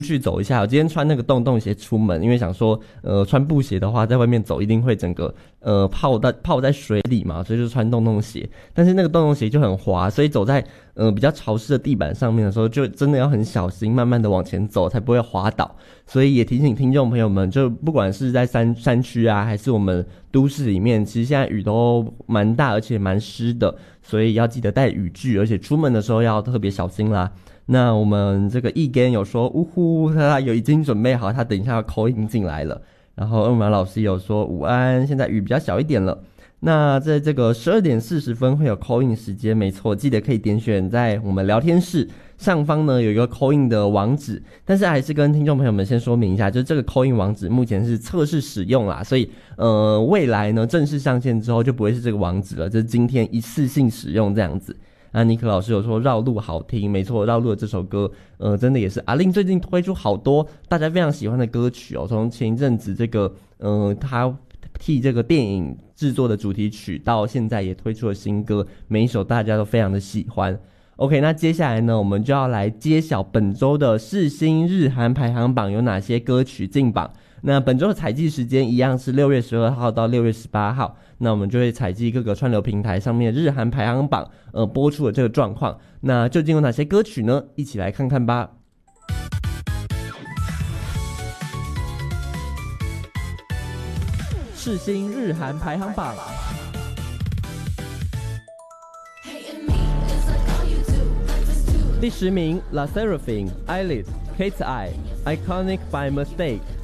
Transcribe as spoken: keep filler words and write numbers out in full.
去走一下，我今天穿那个洞洞鞋出门，因为想说，呃，穿布鞋的话，在外面走一定会整个呃泡在泡在水里嘛，所以就穿洞洞鞋。但是那个洞洞鞋就很滑，所以走在呃比较潮湿的地板上面的时候，就真的要很小心，慢慢的往前走，才不会滑倒。所以也提醒听众朋友们，就不管是在山山区啊，还是我们都市里面，其实现在雨都蛮大，而且蛮湿的，所以要记得带雨具，而且出门的时候要特别小心啦。那我们这个易根有说，呜呼，他有已经准备好，他等一下要 call in 进来了。然后二马老师有说午安，现在雨比较小一点了。那在这个十二点四十分会有 call in 时间，没错，记得可以点选在我们聊天室上方呢有一个 call in 的网址，但是还是跟听众朋友们先说明一下，就是这个 call in 网址目前是测试使用啦，所以呃未来呢正式上线之后就不会是这个网址了，这是今天一次性使用这样子。那尼克老师有说绕路好听，没错，绕路的这首歌，呃，真的也是阿令最近推出好多大家非常喜欢的歌曲哦。从前一阵子这个，呃，他替这个电影制作的主题曲，到现在也推出了新歌，每一首大家都非常的喜欢。OK， 那接下来呢，我们就要来揭晓本周的世新日韩排行榜有哪些歌曲进榜。那本周的采集时间一样是六月十二号到六月十八号，那我们就会采集各个串流平台上面日韩排行榜呃播出的这个状况。那究竟有哪些歌曲呢？一起来看看吧。世新日韩排行榜第十名 La Seraphim, Eyelid, Kate's Eye, Iconic by Mistake